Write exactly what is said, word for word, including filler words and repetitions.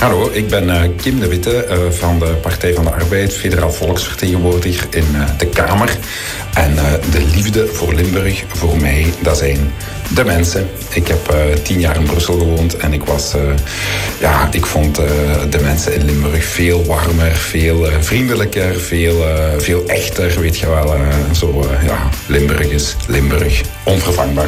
Hallo, ik ben uh, Kim de Witte uh, van de Partij van de Arbeid, federaal volksvertegenwoordiger in uh, de Kamer. En uh, de liefde voor Limburg, voor mij, dat zijn de mensen. Ik heb uh, tien jaar in Brussel gewoond en ik was, uh, ja, ik vond uh, de mensen in Limburg veel warmer, veel uh, vriendelijker, veel, uh, veel echter, weet je wel. Uh, zo, uh, ja, Limburg is Limburg, onvervangbaar.